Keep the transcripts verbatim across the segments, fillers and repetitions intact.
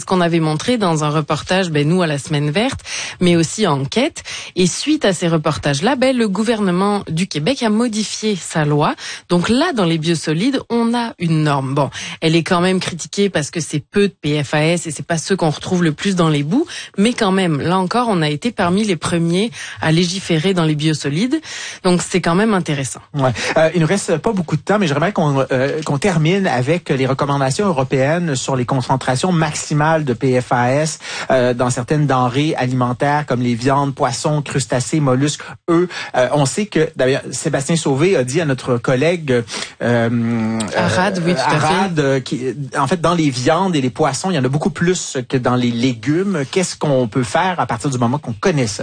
qu'on avait montré dans un reportage, ben, nous, à la Semaine verte, mais aussi en enquête. Et suite à ces reportages-là, ben, le gouvernement du Québec a modifié sa loi. Donc là, dans les biosolides, on a une norme. Bon, elle est quand même critiquée parce que c'est peu de P F A S et c'est pas ceux qu'on retrouve le plus dans les boues. Mais quand même, là encore, on a été parmi les premiers à légiférer dans les biosolides. Donc c'est quand même intéressant. Ouais. Euh, il ne reste pas beaucoup de temps, mais j'aimerais qu'on euh, qu'on termine avec les recommandations européennes sur les concentrations maximales de P F A S euh, dans certaines denrées alimentaires comme les viandes, poissons, crustacés, mollusques, œufs. Euh, on sait que, d'ailleurs, Sébastien Sauvé a dit à notre collègue euh, Arad, oui, tout à Arad, fait. Euh, qui, en fait, dans les viandes et les poissons, il y en a beaucoup plus que dans les légumes. Qu'est-ce qu'on peut faire à partir du moment qu'on connaît ça?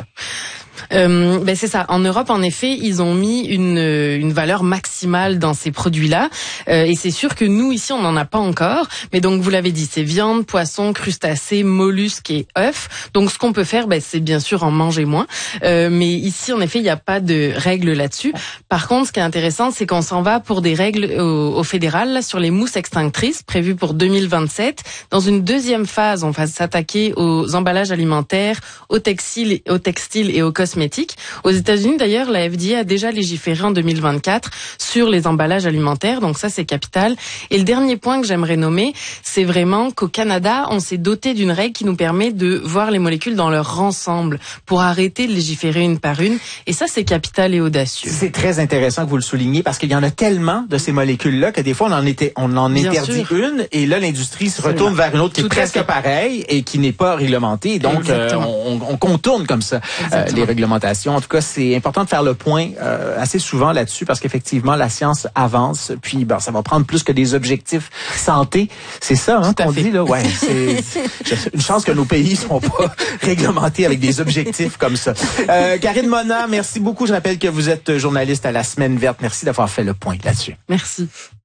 Euh, ben c'est ça. En Europe, en effet, ils ont mis une, une valeur maximale dans ces produits-là. Euh, et c'est sûr que nous, ici, on n'en a pas encore. Mais donc, vous l'avez dit, c'est viande, poisson, crustacés, mollusques et œufs. Donc, ce qu'on peut faire, ben, c'est bien sûr en manger moins. Euh, mais ici, en effet, il n'y a pas de règles là-dessus. Par contre, ce qui est intéressant, c'est qu'on s'en va pour des règles au, au fédéral là, sur les mousses extinctrices prévues pour deux mille vingt-sept. Dans une deuxième phase, on va s'attaquer aux emballages alimentaires, aux textiles, aux textiles et aux cosmétiques. Aux États-Unis, d'ailleurs, la F D A a déjà légiféré en deux mille vingt-quatre sur les emballages alimentaires, donc ça, c'est capital. Et le dernier point que j'aimerais nommer, c'est vraiment qu'au Canada, on s'est doté d'une règle qui nous permet de voir les molécules dans leur ensemble pour arrêter de légiférer une par une. Et ça, c'est capital et audacieux. C'est très intéressant que vous le souligniez parce qu'il y en a tellement de ces molécules-là que des fois, on en, était, on en interdit une et là, l'industrie se retourne vers une autre qui est presque pareille et qui n'est pas réglementée. Donc, euh, on, on contourne comme ça euh, les réglementations. En tout cas, c'est important de faire le point euh, assez souvent là-dessus parce qu'effectivement, la science avance. Puis, ben, ça va prendre plus que des objectifs santé. C'est ça hein, qu'on dit là. Ouais, c'est, c'est une chance que nos pays sont pas réglementés avec des objectifs comme ça. Euh, Karine Mona, merci beaucoup. Je rappelle que vous êtes journaliste à la Semaine verte. Merci d'avoir fait le point là-dessus. Merci.